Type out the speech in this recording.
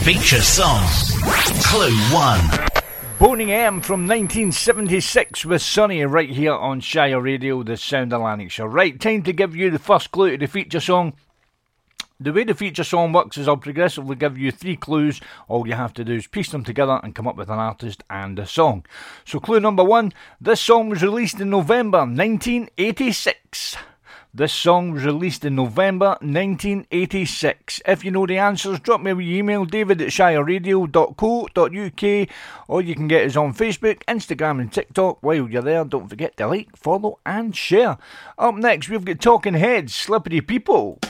Feature song. Clue 1. Boney M from 1976 with Sonny right here on Shire Radio, the sound of Lanarkshire. Right, time to give you the first clue to the feature song. The way the feature song works is I'll progressively give you 3 clues. All you have to do is piece them together and come up with an artist and a song. So clue number 1, this song was released in November 1986. This song was released in November 1986. If you know the answers, drop me a wee email, david@shireradio.co.uk, or you can get us on Facebook, Instagram and TikTok. While you're there, don't forget to like, follow and share. Up next, we've got Talking Heads, Slippery People.